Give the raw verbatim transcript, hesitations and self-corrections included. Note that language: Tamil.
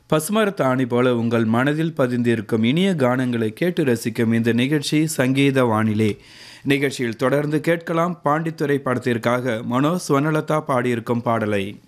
பசுமரத்தாணி போல உங்கள் மனதில் பதிந்திருக்கும் இனிய கானங்களை கேட்டு ரசிக்கும் இந்த நிகழ்ச்சி சங்கீத வானிலை. நிகழ்ச்சியில் தொடர்ந்து கேட்கலாம் பாண்டித்துறை படத்திற்காக மனோ ஸ்வர்ணலதா பாடியிருக்கும் பாடலை.